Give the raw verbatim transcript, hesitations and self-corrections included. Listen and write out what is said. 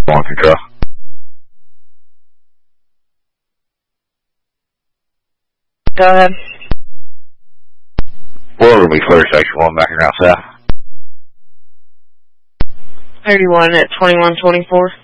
On control. Go ahead. We're going to be clear section one back around south. thirty-one at twenty-one twenty-four.